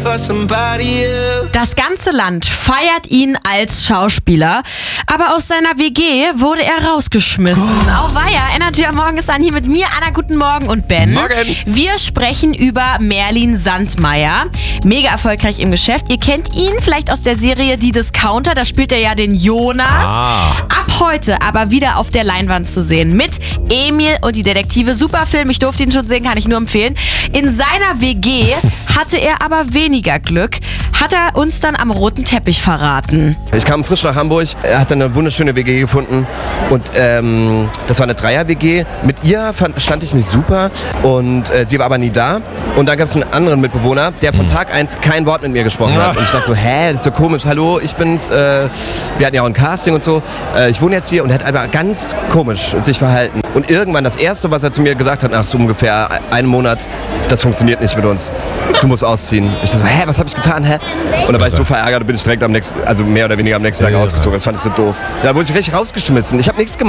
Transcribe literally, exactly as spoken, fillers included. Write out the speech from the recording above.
for somebody else. Das ganze Land feiert ihn als Schauspieler, aber aus seiner W G wurde er rausgeschmissen. Oh. Auweia, Energy am Morgen ist dann hier mit mir, Anna, guten Morgen und Ben. Morgen. Wir sprechen über Merlin Sandmeier, mega erfolgreich im Geschäft. Ihr kennt ihn vielleicht aus der Serie Die Discounter, da spielt er ja den Jonas. Ah. Ab heute aber wieder auf der Leinwand zu sehen mit Emil und die Detektive. Super Film, ich durfte ihn schon sehen, kann ich nur empfehlen. In seiner W G hatte er aber weniger Glück, hat er uns dann am roten Teppich verraten. Ich kam frisch nach Hamburg, er hat dann eine wunderschöne W G gefunden und ähm, das war eine Dreier-W G. Mit ihr fand, stand ich mich super und äh, sie war aber nie da. Und dann gab es einen anderen Mitbewohner, der von Tag eins kein Wort mit mir gesprochen hat. Und ich dachte so, hä, das ist so komisch, hallo, ich bin's, äh, wir hatten ja auch ein Casting und so, äh, ich wohne jetzt hier, und er hat einfach ganz komisch sich verhalten. Und irgendwann das Erste, was er zu mir gesagt hat, nach so ungefähr einem Monat, das funktioniert nicht mit uns. Du musst ausziehen. Ich dachte so, hä, was habe ich getan, hä? Und dann war ich so verärgert und bin ich direkt am nächsten, also mehr oder weniger am nächsten Tag ausgezogen. Das fand ich so doof. Da wurde ich richtig rausgeschmissen. Ich habe nichts gemacht.